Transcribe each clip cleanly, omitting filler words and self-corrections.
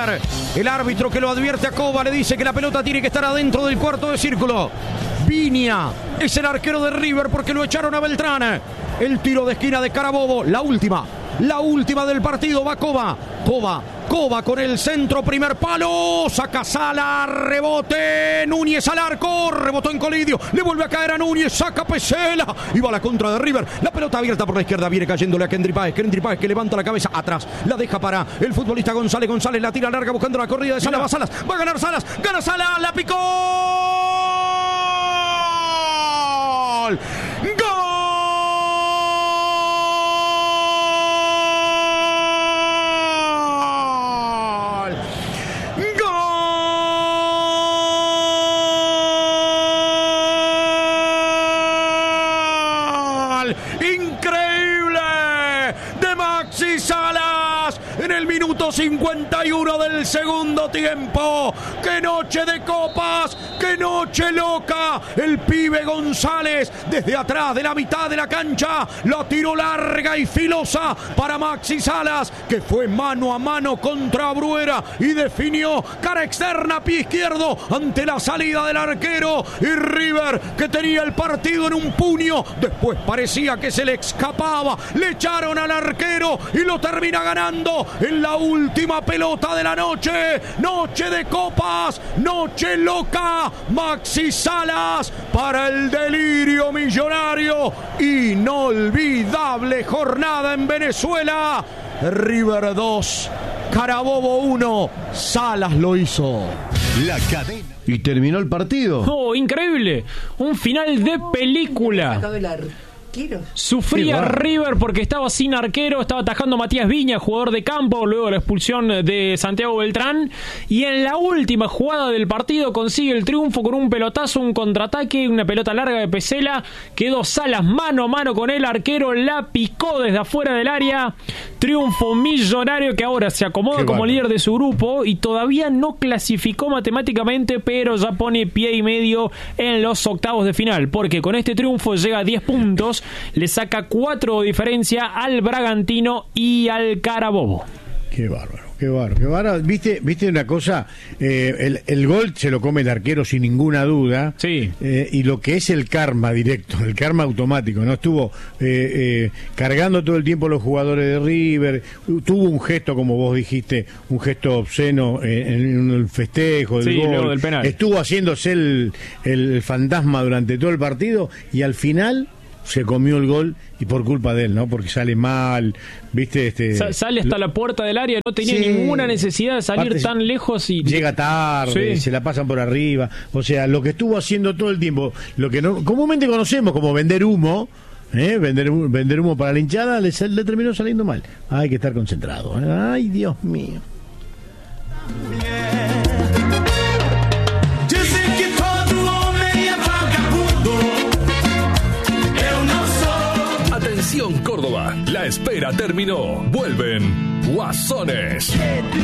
River. El árbitro que lo advierte a Coba le dice que la pelota tiene que estar adentro del cuarto de círculo. Viña es el arquero de River porque lo echaron a Beltrán. El tiro de esquina de Carabobo, la última del partido. Va Coba con el centro, primer palo, saca Sala, rebote, Núñez al arco, rebotó en Colidio, le vuelve a caer a Núñez, saca Pesela y va a la contra de River. La pelota abierta por la izquierda, viene cayéndole a Kendry Páez que levanta la cabeza atrás, la deja para el futbolista González, la tira larga buscando la corrida de Salas, va a ganar Salas, gana Salas, la picó. ¡Gol! Increíble de Maxi Salas en el minuto 51 del segundo tiempo. ¡Qué noche de copas! ¡Qué noche loca! El pibe González desde atrás de la mitad de la cancha la tiró larga y filosa para Maxi Salas, que fue mano a mano contra Bruera y definió cara externa, pie izquierdo ante la salida del arquero. Y River, que tenía el partido en un puño, después parecía que se le escapaba, le echaron al arquero y lo termina ganando en la última pelota de la noche. Noche de copas, noche loca. Maxi Salas para el delirio millonario. Inolvidable jornada en Venezuela. River 2, Carabobo 1, Salas lo hizo. La cadena. Y terminó el partido. ¡Oh, increíble! Un final de película. Sufría River porque estaba sin arquero, estaba atajando Matías Viña, jugador de campo, luego de la expulsión de Santiago Beltrán, y en la última jugada del partido consigue el triunfo con un pelotazo, un contraataque, una pelota larga de Pesela, quedó Salas mano a mano con el arquero, la picó desde afuera del área, triunfo millonario que ahora se acomoda como líder de su grupo y todavía no clasificó matemáticamente, pero ya pone pie y medio en los octavos de final, porque con este triunfo llega a 10 puntos, le saca 4 de diferencia al Bragantino y al Carabobo. Qué bárbaro. ¿Viste una cosa? El gol se lo come el arquero sin ninguna duda. Sí. Y lo que es el karma directo, el karma automático, ¿no? Estuvo cargando todo el tiempo los jugadores de River. Tuvo un gesto, como vos dijiste, un gesto obsceno en el festejo del gol. Luego del penal. Estuvo haciéndose el fantasma durante todo el partido y al final se comió el gol y por culpa de él, ¿no? Porque sale mal, ¿viste? Sale hasta la puerta del área, no tenía ninguna necesidad de salir tan lejos y llega tarde, se la pasan por arriba. O sea, lo que estuvo haciendo todo el tiempo, lo que no, comúnmente conocemos como vender humo, vender humo para la hinchada, le terminó saliendo mal. Hay que estar concentrado. Ay, Dios mío. Atención Córdoba, la espera terminó. Vuelven Guasones.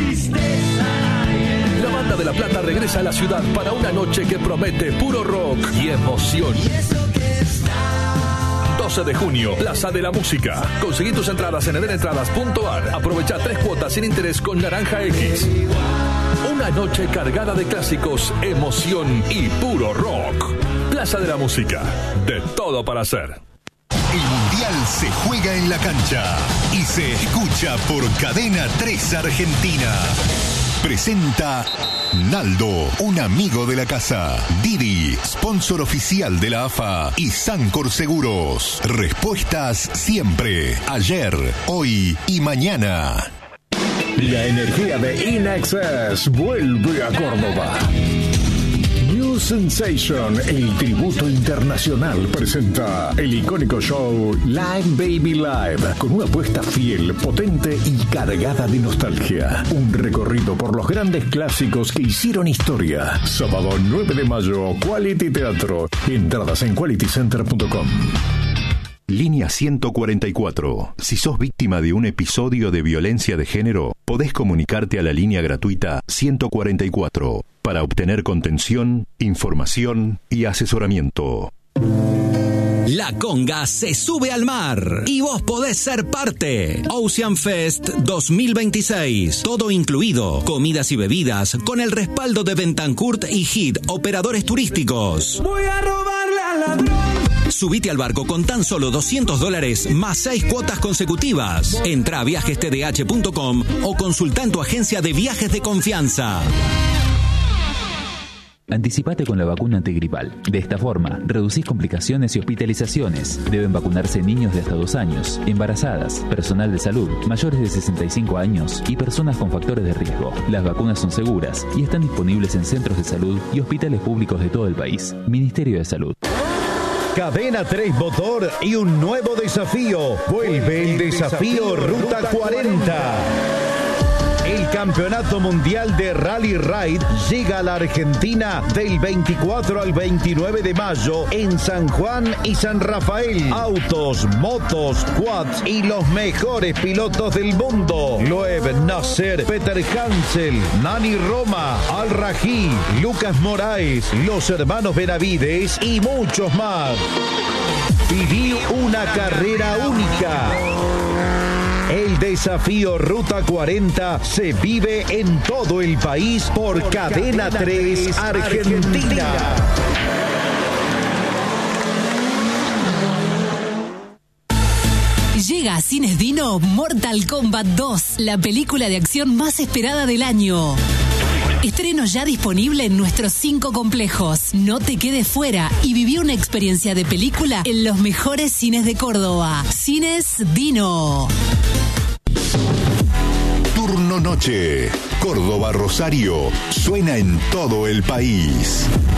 La Banda de La Plata regresa a la ciudad para una noche que promete puro rock y emoción. 12 de junio, Plaza de la Música. Conseguí tus entradas en edenentradas.ar. Aprovecha 3 cuotas sin interés con Naranja X. Una noche cargada de clásicos, emoción y puro rock. Plaza de la Música. De todo para hacer. El Mundial se juega en la cancha y se escucha por Cadena 3 Argentina. Presenta Naldo, un amigo de la casa. Didi, sponsor oficial de la AFA y Sancor Seguros. Respuestas siempre, ayer, hoy y mañana. La energía de InAccess vuelve a Córdoba. New Sensation, el tributo internacional, presenta el icónico show Live Baby Live, con una apuesta fiel, potente y cargada de nostalgia. Un recorrido por los grandes clásicos que hicieron historia. Sábado 9 de mayo, Quality Teatro. Entradas en qualitycenter.com. Línea 144. Si sos víctima de un episodio de violencia de género, podés comunicarte a la línea gratuita 144 para obtener contención, información y asesoramiento. La conga se sube al mar y vos podés ser parte. Ocean Fest 2026. Todo incluido. Comidas y bebidas con el respaldo de Bentancourt y Hit, operadores turísticos. Voy a robarle al ladrón. Subite al barco con tan solo $200 más 6 cuotas consecutivas. Entra a viajestdh.com o consulta en tu agencia de viajes de confianza. Anticipate con la vacuna antigripal. De esta forma, reducís complicaciones y hospitalizaciones. Deben vacunarse niños de hasta 2 años, embarazadas, personal de salud, mayores de 65 años y personas con factores de riesgo. Las vacunas son seguras y están disponibles en centros de salud y hospitales públicos de todo el país. Ministerio de Salud. Cadena 3 Motor y un nuevo desafío. Vuelve el desafío Ruta 40. El Campeonato Mundial de Rally Ride llega a la Argentina del 24 al 29 de mayo en San Juan y San Rafael. Autos, motos, quads y los mejores pilotos del mundo. Loeb Nasser, Peter Hansel, Nani Roma, Al Rají, Lucas Moraes, los hermanos Benavides y muchos más. Viví una carrera única. El desafío Ruta 40 se vive en todo el país por Cadena 3 Argentina. Llega a Cines Dino Mortal Kombat 2, la película de acción más esperada del año. Estreno ya disponible en nuestros 5 complejos. No te quedes fuera y viví una experiencia de película en los mejores cines de Córdoba. Cines Dino. Turno Noche. Córdoba Rosario. Suena en todo el país.